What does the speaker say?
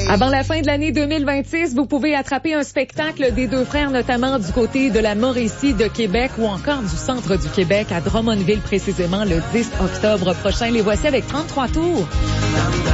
Avant la fin de l'année 2026, vous pouvez attraper un spectacle des deux frères, notamment du côté de la Mauricie de Québec ou encore du centre du Québec à Drummondville précisément le 10 octobre prochain. Les voici avec 33 tours.